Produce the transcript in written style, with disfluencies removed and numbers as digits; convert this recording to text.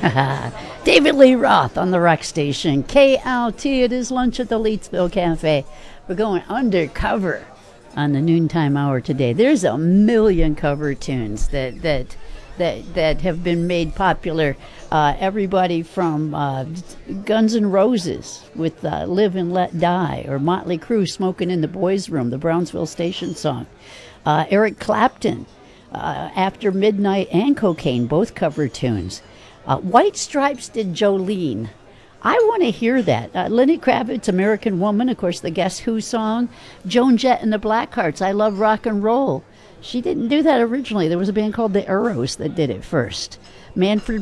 David Lee Roth on the Rock Station. KLT, it is lunch at the Leetsville Cafe. We're going undercover on the noontime hour today. There's a million cover tunes that have been made popular. Everybody from Guns N' Roses with Live and Let Die, or Motley Crue, Smoking in the Boys' Room, the Brownsville Station song. Eric Clapton, After Midnight and Cocaine, both cover tunes. White Stripes did Jolene. I want to hear that. Lenny Kravitz, American Woman, of course, the Guess Who song. Joan Jett and the Blackhearts, I Love Rock and Roll. She didn't do that originally. There was a band called the Arrows that did it first. Manfred